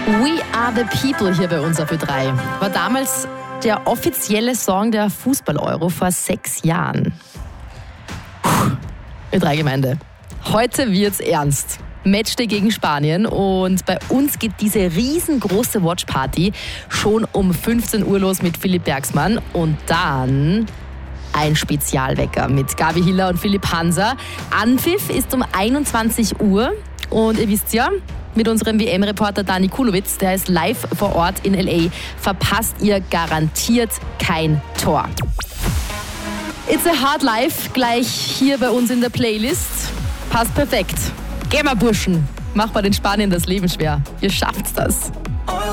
We are the people hier bei uns auf Ö3. War damals der offizielle Song der Fußball-Euro vor 6 Jahren. Ö3-Gemeinde. Heute wird's ernst. Matchday gegen Spanien und bei uns geht diese riesengroße Watchparty schon um 15 Uhr los mit Philipp Bergsmann und dann ein Spezialwecker mit Gabi Hiller und Philipp Hanser. Anpfiff ist um 21 Uhr und ihr wisst ja, mit unserem WM-Reporter Dani Kulowitz, der ist live vor Ort in L.A., verpasst ihr garantiert kein Tor. It's a Hard Life, gleich hier bei uns in der Playlist. Passt perfekt. Geh mal, Burschen. Mach mal den Spaniern das Leben schwer. Ihr schafft das.